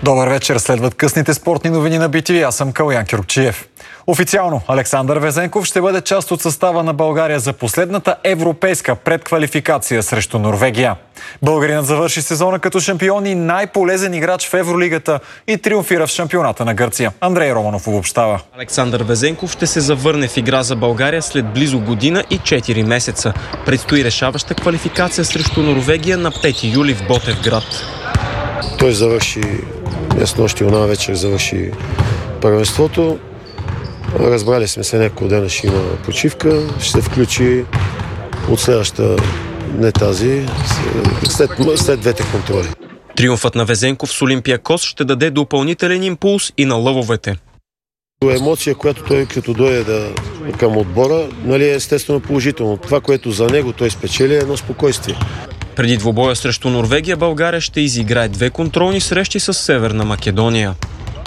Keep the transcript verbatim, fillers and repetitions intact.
Добър вечер, следват късните спортни новини на Би Ти Ви. Аз съм Калуян Кюркчиев. Официално Александър Везенков ще бъде част от състава на България за последната европейска предквалификация срещу Норвегия. Българинът завърши сезона като шампион и най-полезен играч в Евролигата и триумфира в шампионата на Гърция. Андрей Романов обобщава. Александър Везенков ще се завърне в игра за България след близо година и четири месеца. Предстои решаваща квалификация срещу Норвегия на пети юли в Ботевград. Той завърши, днес нощи, она вечер завърши първенството. Разбрали сме се, няколко дена ще има почивка, ще се включи от следващата, не тази, след, след двете контроли. Триумфът на Везенков с Олимпиакос ще даде допълнителен импулс и на лъвовете. Емоция, която той като дойде да, към отбора, нали, е естествено положително. Това, което за него той спечели, е едно спокойствие. Преди двубоя срещу Норвегия, България ще изиграе две контролни срещи с Северна Македония.